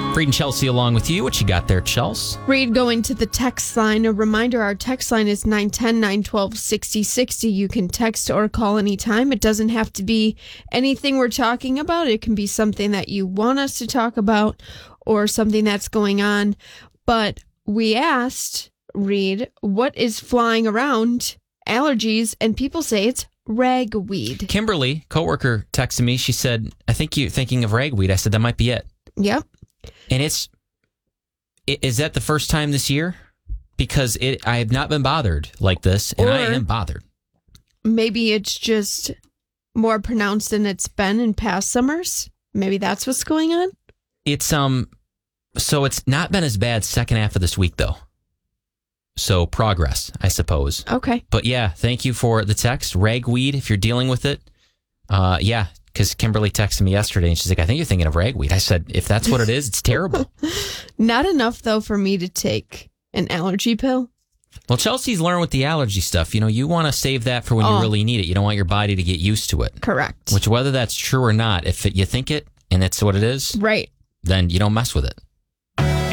Reed and Chelsea along with you. What you got there, Chels? Reed, going to the text line. A reminder, our text line is 910-912-6060. You can text or call anytime. It doesn't have to be anything we're talking about. It can be something that you want us to talk about or something that's going on. But we asked, Reed, what is flying around? Allergies, and people say it's ragweed. Kimberly, coworker, texted me. She said, I think you're thinking of ragweed. I said, that might be it. Yep. And is that the first time this year? Because I have not been bothered like this, and I am bothered. Maybe it's just more pronounced than it's been in past summers. Maybe that's what's going on. It's so it's not been as bad second half of this week though. So progress, I suppose. Okay. But yeah, thank you for the text. Ragweed, if you're dealing with it. Yeah, because Kimberly texted me yesterday and she's like, I think you're thinking of ragweed. I said, if that's what it is, it's terrible. Not enough, though, for me to take an allergy pill. Well, Chelsea's learned with the allergy stuff. You know, you want to save that for when you really need it. You don't want your body to get used to it. Correct. Which, whether that's true or not, if you think it and that's what it is, right, then you don't mess with it.